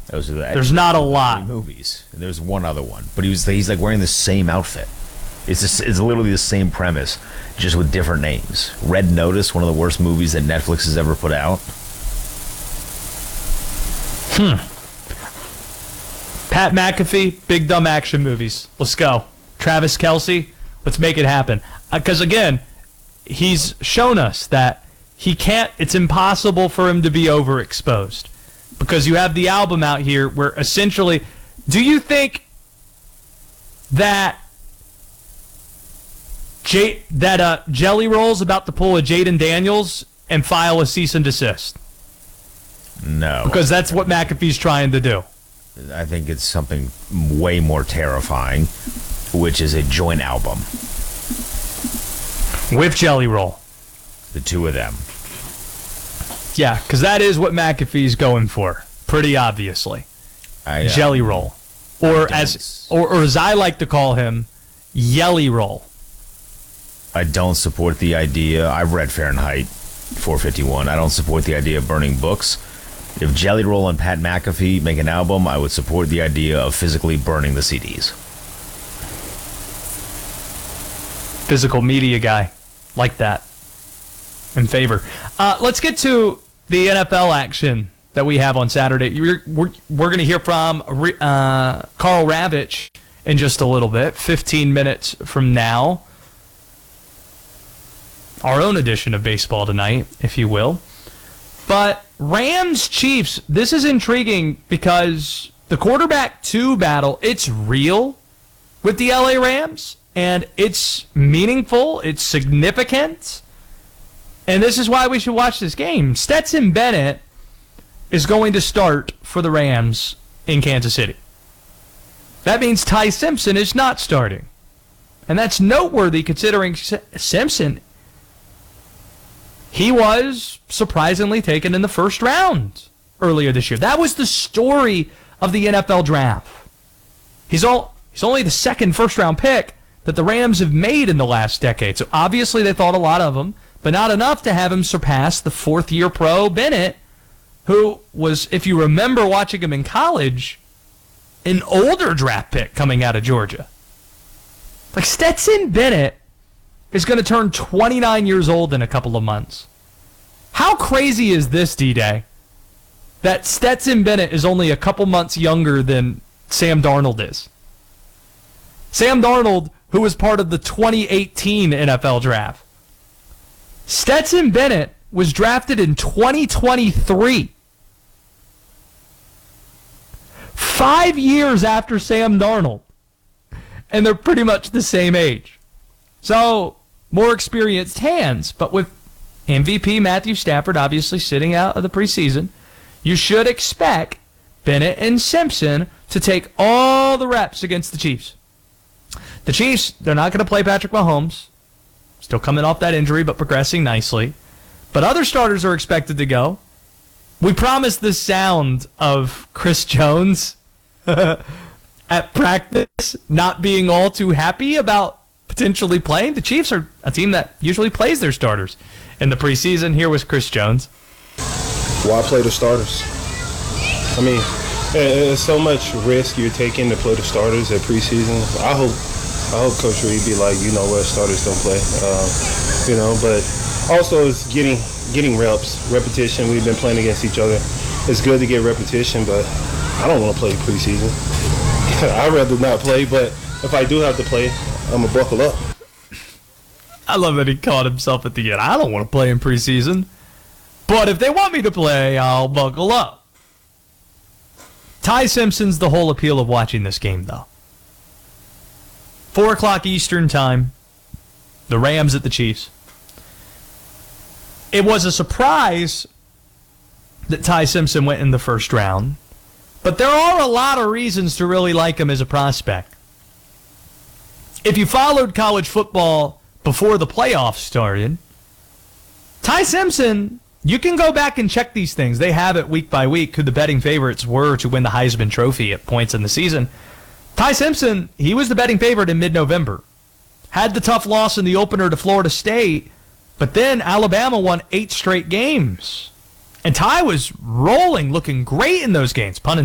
Those are There's not a lot. movies. And there's one other one, but he's like wearing the same outfit. It's literally the same premise, just with different names. Red Notice, one of the worst movies that Netflix has ever put out. Pat McAfee, big dumb action movies. Let's go. Travis Kelce, let's make it happen. Because again, he's shown us that he can't. It's impossible for him to be overexposed. Because you have the album out here where essentially, do you think that Jelly Roll's about to pull a Jaden Daniels and file a cease and desist? No. Because that's what McAfee's trying to do. I think it's something way more terrifying, which is a joint album. With Jelly Roll. The two of them. Yeah, because that is what McAfee's going for, pretty obviously. Jelly Roll. Or as I like to call him, Yelly Roll. I don't support the idea. I've read Fahrenheit 451. I don't support the idea of burning books. If Jelly Roll and Pat McAfee make an album, I would support the idea of physically burning the CDs. Physical media guy. Like that. In favor. Let's get to the NFL action that we have on Saturday. We're going to hear from Karl Ravech in just a little bit, 15 minutes from now. Our own edition of Baseball Tonight, if you will. But Rams-Chiefs, this is intriguing because the quarterback 2 battle, it's real with the LA Rams, and it's meaningful, it's significant, and this is why we should watch this game. Stetson Bennett is going to start for the Rams in Kansas City. That means Ty Simpson is not starting. And that's noteworthy considering Simpson, he was surprisingly taken in the first round earlier this year. That was the story of the NFL draft. He's only the second first-round pick that the Rams have made in the last decade. So obviously they thought a lot of him, but not enough to have him surpass the fourth-year pro Bennett, who was, if you remember watching him in college, an older draft pick coming out of Georgia. Like Stetson Bennett is going to turn 29 years old in a couple of months. How crazy is this, D-Day? That Stetson Bennett is only a couple months younger than Sam Darnold is. Sam Darnold, who was part of the 2018 NFL draft. Stetson Bennett was drafted in 2023. 5 years after Sam Darnold. And they're pretty much the same age. So, more experienced hands. But with MVP Matthew Stafford obviously sitting out of the preseason, you should expect Bennett and Simpson to take all the reps against the Chiefs. The Chiefs, they're not going to play Patrick Mahomes. Still coming off that injury, but progressing nicely. But other starters are expected to go. We promised the sound of Chris Jones at practice not being all too happy about potentially playing. The Chiefs are a team that usually plays their starters in the preseason. Here was Chris Jones. Why play the starters? I mean, there's so much risk you're taking to play the starters at preseason. I hope Coach Reed be like, you know what, starters don't play. But also it's getting reps, repetition. We've been playing against each other. It's good to get repetition, but I don't want to play preseason. I'd rather not play, but if I do have to play, I'm going to buckle up. I love that he caught himself at the end. I don't want to play in preseason, but if they want me to play, I'll buckle up. Ty Simpson's the whole appeal of watching this game, though. 4 o'clock Eastern time, the Rams at the Chiefs. It was a surprise that Ty Simpson went in the first round, but there are a lot of reasons to really like him as a prospect. If you followed college football before the playoffs started, Ty Simpson, you can go back and check these things. They have it week by week who the betting favorites were to win the Heisman Trophy at points in the season. Ty Simpson, he was the betting favorite in mid-November. Had the tough loss in the opener to Florida State, but then Alabama won 8 straight games. And Ty was rolling, looking great in those games, pun